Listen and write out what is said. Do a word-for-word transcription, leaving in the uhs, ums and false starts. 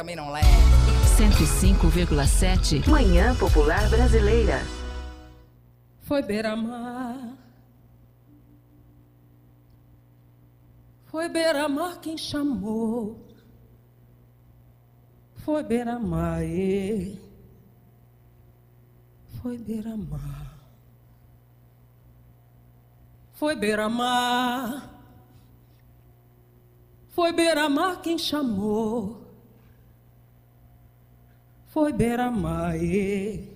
Também não leva. cento e cinco vírgula sete Manhã Popular Brasileira. Foi beira-mar. Foi beira-mar quem chamou. Foi beira-mar, e foi beira-mar. Foi beira-mar. Foi beira-mar quem chamou. Foi beira-mar, e